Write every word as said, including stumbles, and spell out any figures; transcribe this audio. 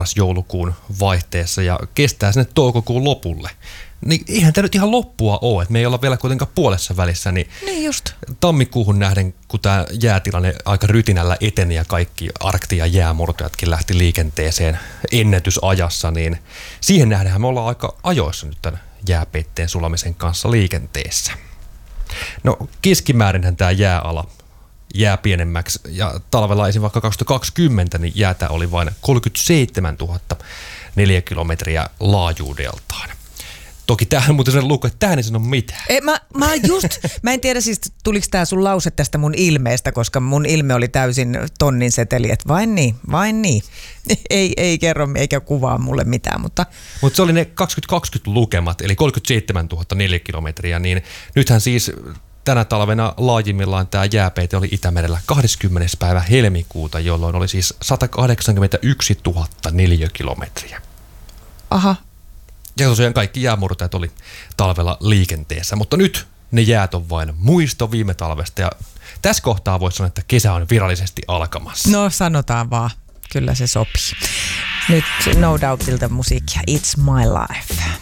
marras-joulukuun vaihteessa ja kestää sinne toukokuun lopulle. Niin eihän tämä nyt ihan loppua ole, että me ei olla vielä kuitenkaan puolessa välissä, niin, niin just. Tammikuuhun nähden, kun tämä jäätilanne aika rytinällä eteni ja kaikki arkti- ja jäämurtajatkin lähti liikenteeseen ennätysajassa, niin siihen nähdenhän me ollaan aika ajoissa nyt tämän jääpeitteen sulamisen kanssa liikenteessä. No keskimäärinhän tämä jääala jää pienemmäksi ja talvella esim. Vaikka kaksituhattakaksikymmentä niin jäätä oli vain kolmekymmentäseitsemäntuhatta neliökilometriä laajuudeltaan. Toki tämähän muuten sen luku, että tämähän ei sano mitään. Ei, mä, mä just, mä en tiedä siis tuliko tää sun lause tästä mun ilmeestä, koska mun ilme oli täysin tonnin seteli, että vain niin, vain niin. Ei, ei kerro eikä kuvaa mulle mitään, mutta... Mutta se oli ne kaksituhattakaksikymmentä lukemat, eli kolmekymmentäseitsemäntuhatta neliökilometriä, niin nythän siis tänä talvena laajimmillaan tämä jääpeite oli Itämerellä kahdeskymmenes päivä helmikuuta, jolloin oli siis sata kahdeksankymmentäyksituhatta neliökilometriä. Aha. Ja tosiaan kaikki jäämurtajat oli talvella liikenteessä, mutta nyt ne jäät on vain muisto viime talvesta ja tässä kohtaa voisi sanoa, että kesä on virallisesti alkamassa. No sanotaan vaan, kyllä se sopii. Nyt No Doubtilta musiikkia It's My Life.